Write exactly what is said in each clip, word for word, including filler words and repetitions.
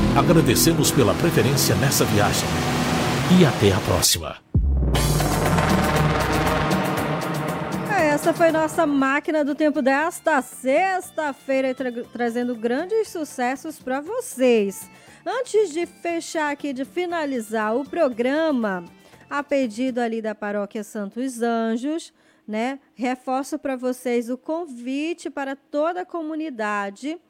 Agradecemos pela preferência nessa viagem e até a próxima. Essa foi nossa máquina do tempo desta sexta-feira, tra trazendo grandes sucessos para vocês. Antes de fechar aqui, de finalizar o programa, a pedido ali da Paróquia Santos Anjos, né? Reforço para vocês o convite para toda a comunidade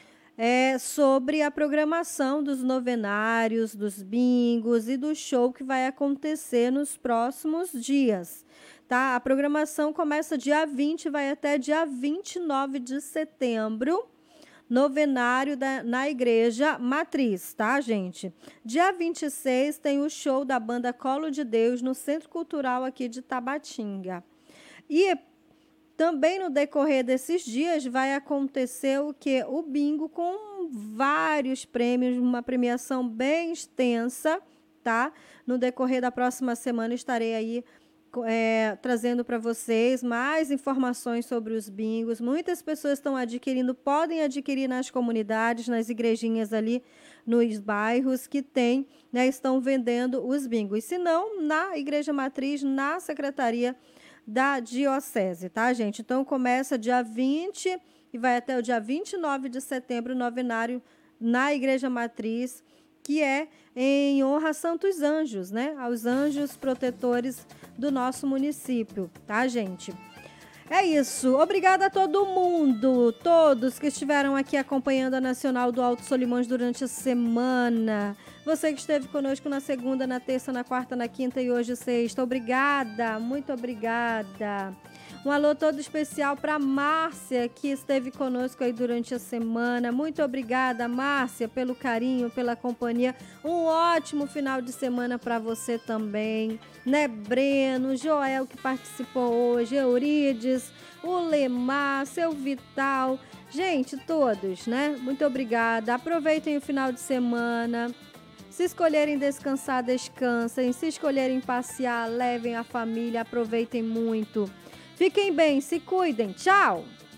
é, sobre a programação dos novenários, dos bingos e do show que vai acontecer nos próximos dias. Tá? A programação começa dia vinte, vai até dia vinte e nove de setembro, novenário da, na Igreja Matriz, tá, gente? Dia vinte e seis tem o show da banda Colo de Deus no Centro Cultural aqui de Tabatinga. E também no decorrer desses dias vai acontecer o quê? O bingo com vários prêmios, uma premiação bem extensa, tá? No decorrer da próxima semana estarei aí É, trazendo para vocês mais informações sobre os bingos. Muitas pessoas estão adquirindo, podem adquirir nas comunidades, nas igrejinhas ali nos bairros que tem, né, estão vendendo os bingos. Se não, na Igreja Matriz, na Secretaria da Diocese, tá, gente? Então, começa dia vinte e vai até o dia vinte e nove de setembro, o novenário na Igreja Matriz, que é em honra a Santos Anjos, né? Aos anjos protetores do nosso município, tá, gente? É isso. Obrigada a todo mundo, todos que estiveram aqui acompanhando a Nacional do Alto Solimões durante a semana. Você que esteve conosco na segunda, na terça, na quarta, na quinta e hoje sexta. Obrigada, muito obrigada. Um alô todo especial para Márcia, que esteve conosco aí durante a semana. Muito obrigada, Márcia, pelo carinho, pela companhia. Um ótimo final de semana para você também, né, Breno, Joel, que participou hoje, Eurides, o Lemar, seu Vital. Gente, todos, né? Muito obrigada. Aproveitem o final de semana. Se escolherem descansar, descansem. Se escolherem passear, levem a família, aproveitem muito. Fiquem bem, se cuidem. Tchau!